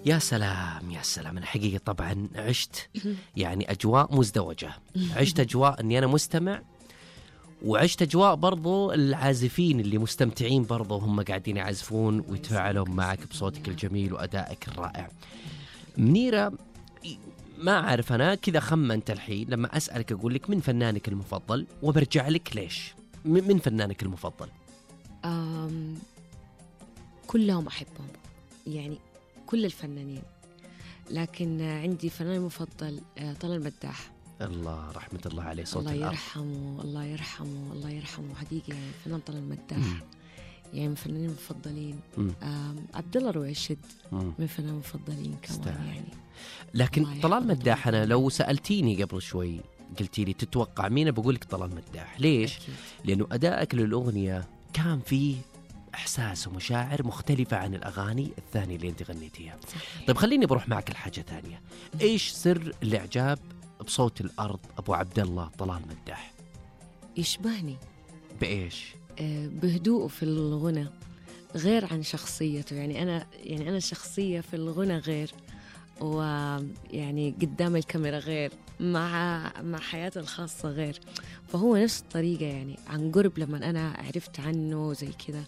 يا سلام يا سلام. أنا حقيقة طبعا عشت يعني أجواء مزدوجة. عشت أجواء أني أنا مستمع، وعشت أجواء برضو العازفين اللي مستمتعين برضو هم قاعدين يعزفون ويتفاعلون معك بصوتك الجميل وأدائك الرائع. منيرة، ما أعرف أنا كذا خمنت الحين لما أسألك أقول لك من فنانك المفضل، وبرجع لك ليش من فنانك المفضل. كلهم أحبهم يعني كل الفنانين، لكن عندي فنان مفضل طلال مداح. الله رحمة الله عليه، صوت الله الأرض. يرحمه الله يرحمه الله يرحمه حقيقة. يعني فنان طلال مداح يعني من الفنانين المفضلين. عبد الله رويشد من الفنانين المفضلين كمان يعني. لكن طلال مداح أنا لو سألتيني قبل شوي قلتي لي تتوقع مين، بقول لك طلال مداح. ليش؟ أكيد. لأنه أدائك للأغنية كان فيه إحساس ومشاعر مختلفة عن الأغاني الثانية اللي أنت غنيتيها. طيب خليني بروح معك لحاجة ثانية. إيش سر الإعجاب بصوت الأرض أبو عبد الله طلال مداح؟ يشبهني بإيش؟ بهدوءه في الغنى غير عن شخصيته. يعني أنا شخصية في الغنى غير، ويعني قدام الكاميرا غير، مع حياته الخاصة غير. فهو نفس الطريقة يعني عن قرب. لما أنا عرفت عنه زي كذا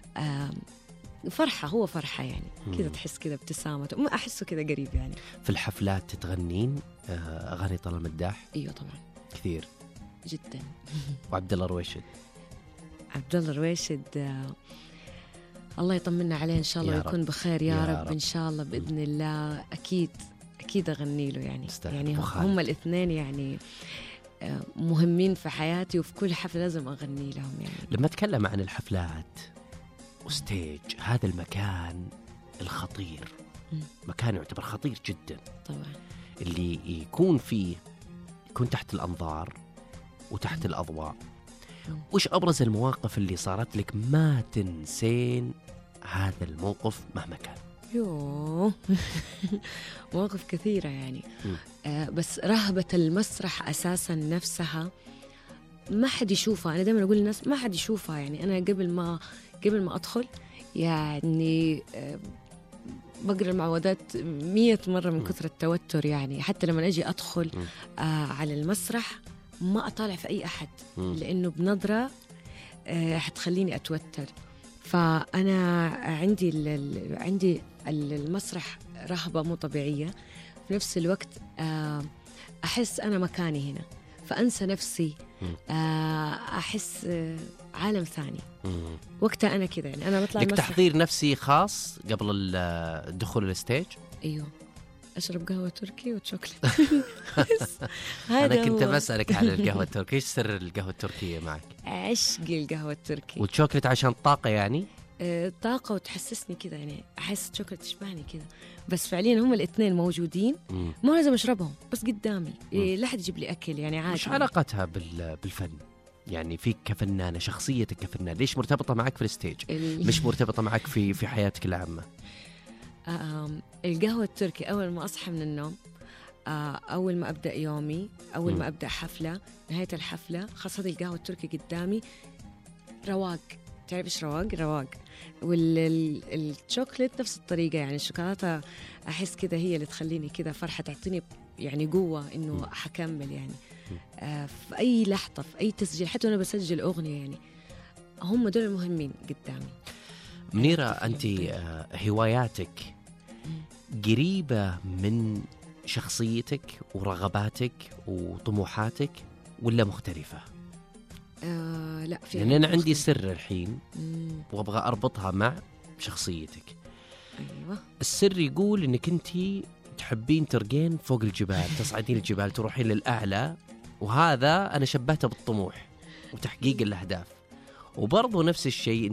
فرحة، هو فرحة يعني كذا، تحس كذا ابتسامته، ما أحسه كذا قريب يعني. في الحفلات تتغنين أغاني طلال مداح؟ أيوة طبعا كثير جدا. وعبد الله رويشد؟ عبد الله رويشد الله يطمنا عليه إن شاء الله ويكون بخير يا رب إن شاء الله بإذن الله. أكيد أغني له يعني هم الاثنين يعني مهمين في حياتي، وفي كل حفلة لازم أغني لهم يعني. لما أتكلم عن الحفلات وستيج، هذا المكان الخطير، مكان يعتبر خطير جدا طبعا، اللي يكون تحت الأنظار وتحت الأضواء. وش أبرز المواقف اللي صارت لك ما تنسين هذا الموقف مهما كان؟ يوه مواقف كثيرة يعني. بس رهبة المسرح أساسا نفسها ما حد يشوفها. أنا دائما أقول للناس ما حد يشوفها. يعني أنا قبل ما أدخل يعني بقرأ المعوذات 100 مرة من كثرة التوتر. يعني حتى لما أجي أدخل على المسرح ما أطالع في أي أحد، لأنه بنظرة حتخليني أتوتر. فأنا عندي المسرح رهبة مو طبيعية. في نفس الوقت أحس أنا مكاني هنا، فأنسى نفسي، أحس عالم ثاني. وقتها أنا كذا يعني أنا بطلع لك تحضير نفسي خاص قبل الدخول الستيج؟ أيوه، أشرب قهوة تركي وشوكليت. أنا كنت بسألك على القهوة التركية. إيش سر القهوة التركية معك؟ عشقي القهوة التركي. والشوكليت عشان طاقة يعني؟ طاقة وتحسسني كذا يعني، أحس الشوكليت تشبهني كذا. بس فعليا هم الاثنين موجودين، مو لازم أشربهم بس قدامي. لا حد يجيب لي أكل يعني عادي. مش علاقتها بالفن يعني فيك كفنانة، شخصيتك كفنانة ليش مرتبطة معك في الستيج مش مرتبطة معك في حياتك العامة؟ القهوة التركي أول ما أصحى من النوم، أول ما أبدأ يومي، أول ما أبدأ حفلة، نهاية الحفلة خاصة القهوة التركي قدامي رواق. تعرف إيش رواق. والشوكليت نفس الطريقة يعني. الشوكولاتة أحس كذا هي اللي تخليني كذا فرحة، تعطيني يعني قوة إنه حكمل يعني. في أي لحظة، في أي تسجيل، حتى أنا بسجل أغنية يعني هم دول المهمين قدامي. منيرة، أنت هواياتك قريبة من شخصيتك ورغباتك وطموحاتك ولا مختلفة؟ لا، في يعني أنا عندي سر الحين وأبغى أربطها مع شخصيتك. أيوة. السر يقول إنك أنتي تحبين ترقين فوق الجبال، تصعدين الجبال، تروحين للأعلى، وهذا أنا شبهته بالطموح وتحقيق الأهداف. وبرضو نفس الشيء